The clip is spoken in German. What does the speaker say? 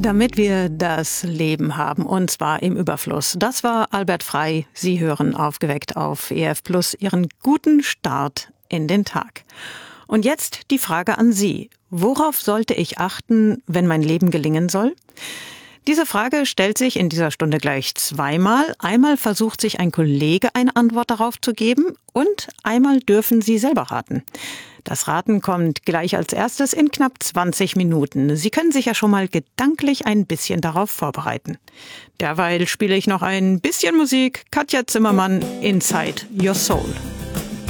Damit wir das Leben haben, und zwar im Überfluss. Das war Albert Frei. Sie hören Aufgeweckt auf EF Plus, Ihren guten Start in den Tag. Und jetzt die Frage an Sie. Worauf sollte ich achten, wenn mein Leben gelingen soll? Diese Frage stellt sich in dieser Stunde gleich zweimal. Einmal versucht sich ein Kollege eine Antwort darauf zu geben und einmal dürfen Sie selber raten. Das Raten kommt gleich als erstes in knapp 20 Minuten. Sie können sich ja schon mal gedanklich ein bisschen darauf vorbereiten. Derweil spiele ich noch ein bisschen Musik. Katja Zimmermann, Inside Your Soul.